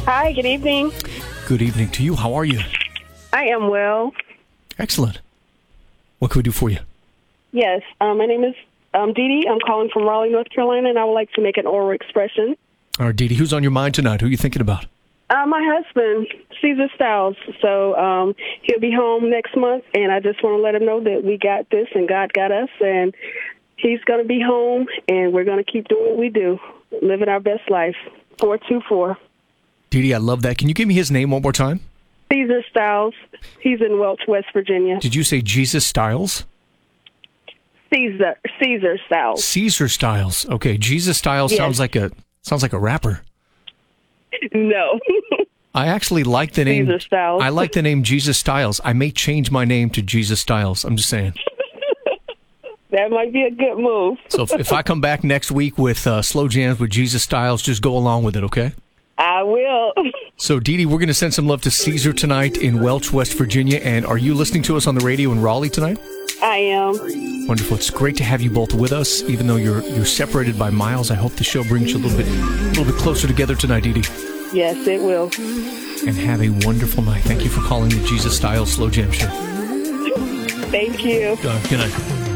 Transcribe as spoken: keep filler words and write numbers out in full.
Hi, good evening. Good evening to you. How are you? I am well. Excellent. What can we do for you? Yes, um, my name is um, Dee Dee. I'm calling from Raleigh, North Carolina, and I would like to make an oral expression. All right, Dee Dee, who's on your mind tonight? Who are you thinking about? Uh, my husband, Caesar Styles. So um, he'll be home next month, and I just want to let him know that we got this and God got us, and he's going to be home, and we're going to keep doing what we do, living our best life. four two four. Dee Dee, I love that. Can you give me his name one more time? Caesar Styles. He's in Welch, West Virginia. Did you say Jesus Styles? Caesar Caesar Styles. Caesar Styles. Okay, Jesus Styles Yes. sounds like a sounds like a rapper. No. I actually like the name. Caesar Styles. I like the name Jesus Styles. I may change my name to Jesus Styles. I'm just saying. That might be a good move. So if, if I come back next week with uh, slow jams with Jesus Styles, just go along with it, okay? I will. So, Dee Dee, we're going to send some love to Caesar tonight in Welch, West Virginia. And are you listening to us on the radio in Raleigh tonight? I am. Wonderful. It's great to have you both with us, even though you're you're separated by miles. I hope the show brings you a little bit a little bit closer together tonight, Dee Dee. Yes, it will. And have a wonderful night. Thank you for calling the Jesus Styles Slow Jam Show. Thank you. Uh, good night.